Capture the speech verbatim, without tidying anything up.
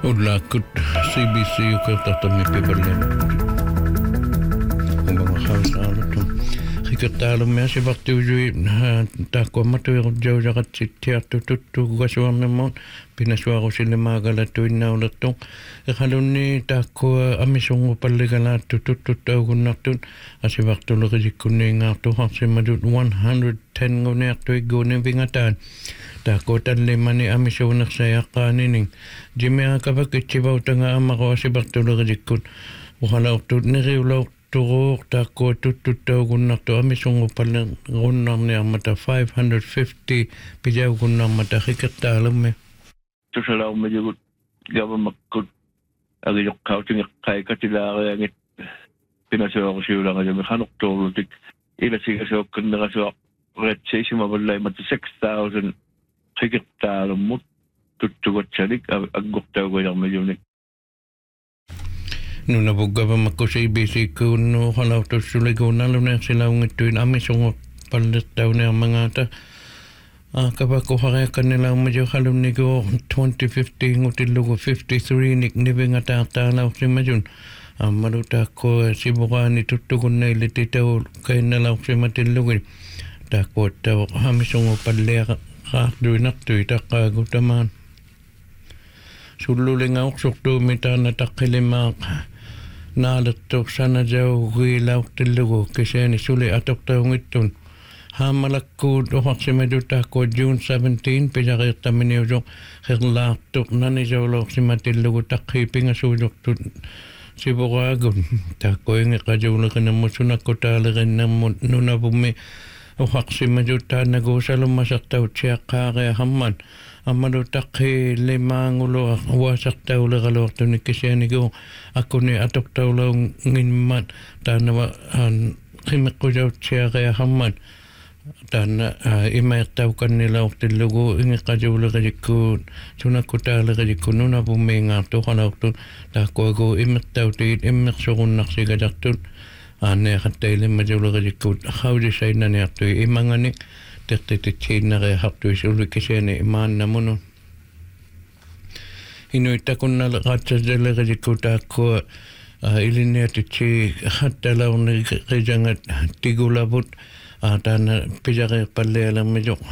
Ulakut C B C yuka tatami pibalem. Kumbang haus alutum. Hikatalo me si bakti ujui tako matu jau jagat sitia tututtu gasuam memon pinaswa ko sila magala tuin na ulatong. Ikalun ni tako amisong upaligala tututtu taugun natun asi bakti lukajik kuning ato hasi madut one hundred ten ngunek tu igunin bingatan. Tako tanli mani amisong naksaya kanining. Jimmy akabak ichibaw tanga amako asi bakti lukajik kun. Wakala utut niriulaw Turo tako tututaw gunak to ami sungo pala gunang niya mata five hundred fifty pijaw gunang mata hikatalam me. Tusalaw medyo gawa makut agi yok kauting kay katila kaya ngit pinasyo ko siya lang kaya mekanok to tik ila siya so kanda so red say si mabalay mata six thousand hikatalam mut tutugot siya dik agok taw ko yung medyo nik. Nuna buga ba mako sa ibisi ko no halaw to sulay ko na luna sila ngituin ami sungo palit daw na mga ta ah kapag ko hakaya kanila medyo halom ni ko twenty fifteen ngutil lugo fifty-three nik nibi nga tatalaw si majun ah maruta ko si buka ni tutugon na ilititaw kay nalaw si matilugin tako taw ami sungo palit ka duinak tu itak kagutaman sululing ako sukto mita na takilimak Nalatok sana jauh gilaw tilugo kasi ni suli atok taong itun. Hamalakod o haksimeduta ko June seventeenth pijakit tamin niyo jok hirlatok na ni jawlok si matilugo takhiping asudok tun si bukagon. Tako yung ikajawla ka na mo sunak ko talagan na mo nuna bumi o haksimeduta nagusalo masaktaw siya kaya hamad. Amado takhi limang ulo wasak taw la kalok to ni kisya ko ako ni atok taw la nginmat tanawa an khimek ko jaw siya kaya hamad tana imay taw kan nila ok tilugo ingi kajaw la kajikun sunak ko tala kajikun nuna bumenga to kalok to tako ko imek taw tit imek sukun naksi kajak to ane katay lima jaw la kajikun how di say na niyak to imanganik Tete na kaya hapto isuli kasi na iman na mo no. Inuita ko na lakatsa dala kasi ko tako ilin niya tichi hatalaw na kaya nga tigulabot at na pija kaya pala lang medyo